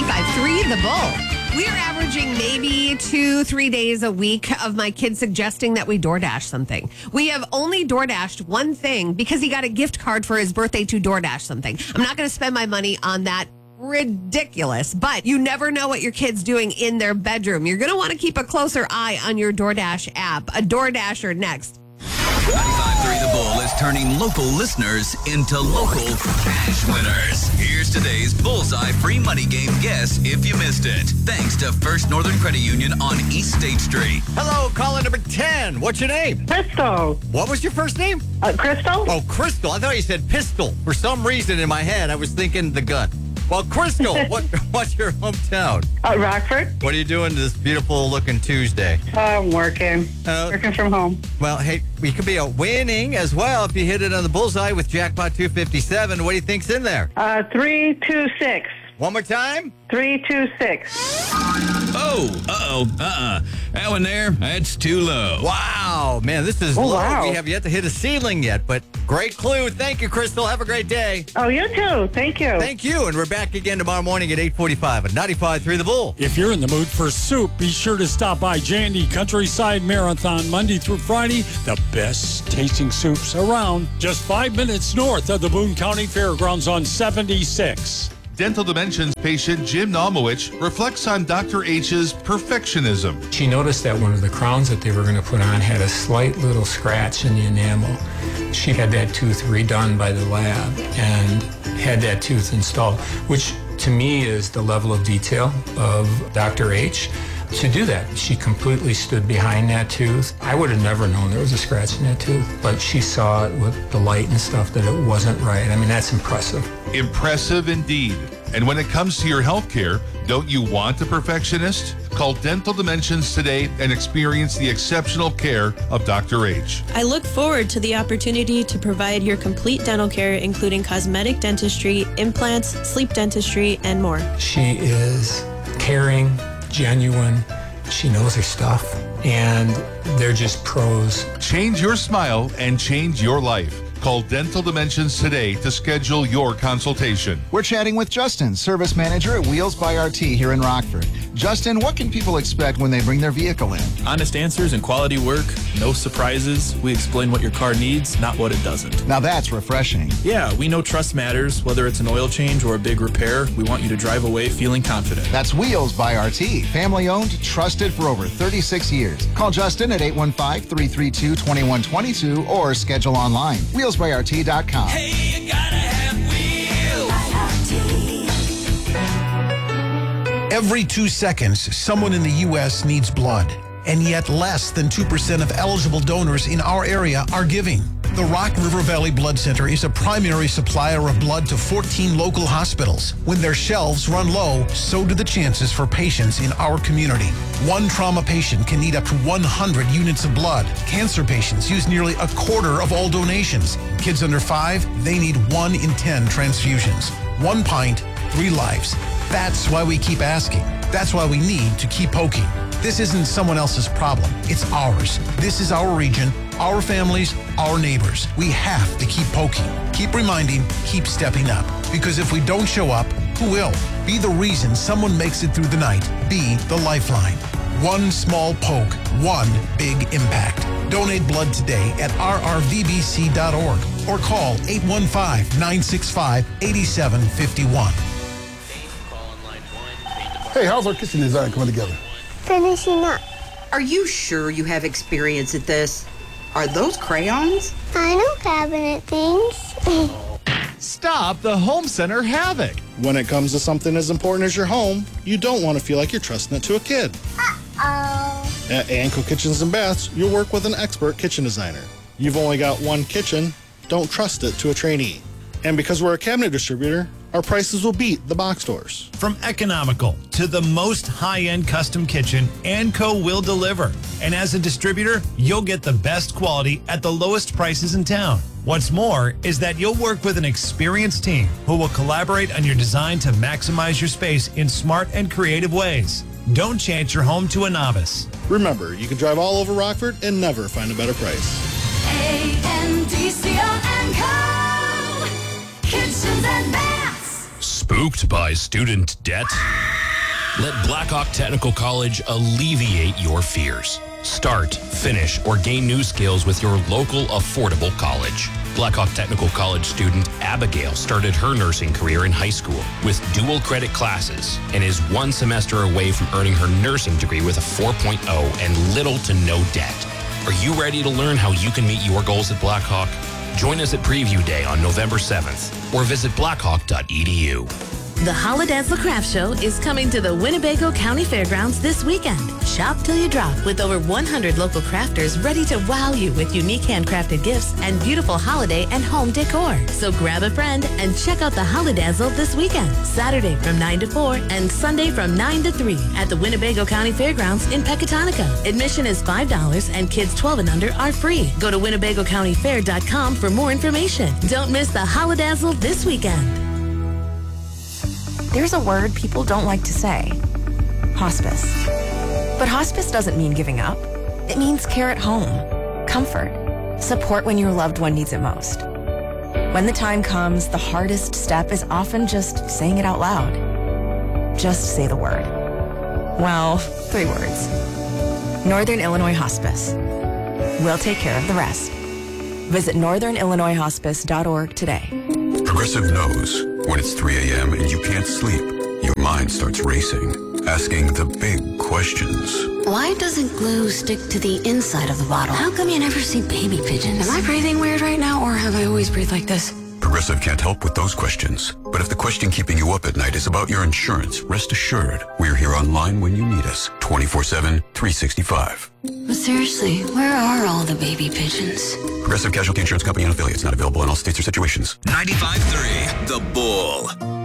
95.3 The Bull. We're averaging maybe 2-3 days a week of my kid suggesting that we DoorDash something. We have only DoorDashed one thing because he got a gift card for his birthday to DoorDash something. I'm not going to spend my money on that. Ridiculous. But you never know what your kid's doing in their bedroom. You're going to want to keep a closer eye on your DoorDash app. A DoorDasher next. 95.3 The Bull is turning local listeners into local cash winners. Here's today's Bullseye free money game guess if you missed it. Thanks to First Northern Credit Union on East State Street. Hello, caller number 10. What's your name? Crystal. What was your first name? Crystal? Oh, Crystal. I thought you said pistol. For some reason in my head, I was thinking the gun. Well, Crystal, what's your hometown? Rockford. What are you doing this beautiful-looking Tuesday? I'm working. Working from home. Well, hey, we could be a winning as well if you hit it on the bullseye with Jackpot 257. What do you think's in there? 326. One more time? 326. That one there, that's too low. Wow, man, this is low. Wow. We have yet to hit a ceiling yet, but great clue. Thank you, Crystal. Have a great day. Oh, you too. Thank you. Thank you, and we're back again tomorrow morning at 8:45 at 95.3 The Bull. If you're in the mood for soup, be sure to stop by Jandy Countryside Marathon Monday through Friday. The best tasting soups around. Just 5 minutes north of the Boone County Fairgrounds on 76. Dental Dimensions patient Jim Nalmowicz reflects on Dr. H's perfectionism. She noticed that one of the crowns that they were going to put on had a slight little scratch in the enamel. She had that tooth redone by the lab and had that tooth installed, which to me is the level of detail of Dr. H. To do that, she completely stood behind that tooth. I would have never known there was a scratch in that tooth, but she saw it with the light and stuff that it wasn't right. I mean, that's impressive. Impressive indeed. And when it comes to your health care, don't you want a perfectionist? Call Dental Dimensions today and experience the exceptional care of Dr. H. I look forward to the opportunity to provide your complete dental care, including cosmetic dentistry, implants, sleep dentistry, and more. She is caring, genuine. She knows her stuff, and they're just pros. Change your smile and change your life. Call Dental Dimensions today to schedule your consultation. We're chatting with Justin, service manager at Wheels by RT here in Rockford. Justin, what can people expect when they bring their vehicle in? Honest answers and quality work, no surprises. We explain what your car needs, not what it doesn't. Now that's refreshing. Yeah, we know trust matters. Whether it's an oil change or a big repair, we want you to drive away feeling confident. That's Wheels by RT. Family owned, trusted for over 36 years. Call Justin at 815-332-2122 or schedule online. WheelsByRT.com. Hey, you gotta have wheels. Every 2 seconds, someone in the U.S. needs blood, and yet less than 2% of eligible donors in our area are giving. The Rock River Valley Blood Center is a primary supplier of blood to 14 local hospitals. When their shelves run low, so do the chances for patients in our community. One trauma patient can need up to 100 units of blood. Cancer patients use nearly a quarter of all donations. Kids under 5, they need 1 in 10 transfusions. 1 pint, 3 lives. That's why we keep asking. That's why we need to keep poking. This isn't someone else's problem. It's ours. This is our region, our families, our neighbors. We have to keep poking, keep reminding, keep stepping up. Because if we don't show up, who will? Be the reason someone makes it through the night. Be the lifeline. One small poke, one big impact. Donate blood today at rrvbc.org or call 815-965-8751. Hey, how's our kitchen design coming together? Finishing up. Are you sure you have experience at this? Are those crayons? I know cabinet things. Stop the home center havoc. When it comes to something as important as your home, you don't want to feel like you're trusting it to a kid. Uh-oh. At Anco Kitchens and Baths, you'll work with an expert kitchen designer. You've only got one kitchen, don't trust it to a trainee. And because we're a cabinet distributor, our prices will beat the box stores. From economical to the most high-end custom kitchen, Anco will deliver. And as a distributor, you'll get the best quality at the lowest prices in town. What's more is that you'll work with an experienced team who will collaborate on your design to maximize your space in smart and creative ways. Don't chance your home to a novice. Remember, you can drive all over Rockford and never find a better price. Kitchens and Baths. Spooked by student debt? Let Blackhawk Technical College alleviate your fears. Start, finish, or gain new skills with your local affordable college. Blackhawk Technical College student Abigail started her nursing career in high school with dual credit classes and is 1 semester away from earning her nursing degree with a 4.0 and little to no debt. Are you ready to learn how you can meet your goals at Blackhawk? Join us at Preview Day on November 7th or visit blackhawk.edu. The Holidazzle Craft Show is coming to the Winnebago County Fairgrounds this weekend. Shop till you drop with over 100 local crafters ready to wow you with unique handcrafted gifts and beautiful holiday and home decor. So grab a friend and check out the Holidazzle this weekend, Saturday from 9 to 4 and Sunday from 9 to 3 at the Winnebago County Fairgrounds in Pecatonica. Admission is $5 and kids 12 and under are free. Go to WinnebagoCountyFair.com for more information. Don't miss the Holidazzle this weekend. There's a word people don't like to say. Hospice. But hospice doesn't mean giving up. It means care at home, comfort, support when your loved one needs it most. When the time comes, the hardest step is often just saying it out loud. Just say the word. Well, 3 words. Northern Illinois Hospice. We'll take care of the rest. Visit northernillinoishospice.org today. Progressive knows when it's 3 a.m. and you can't sleep, your mind starts racing, asking the big questions. Why doesn't glue stick to the inside of the bottle? How come you never see baby pigeons? Am I breathing weird right now, or have I always breathed like this? Progressive can't help with those questions. But if the question keeping you up at night is about your insurance, rest assured, we're here online when you need us, 24/7, 365. But seriously, where are all the baby pigeons? Progressive Casualty Insurance Company and affiliates, not available in all states or situations. 95.3 The Bull.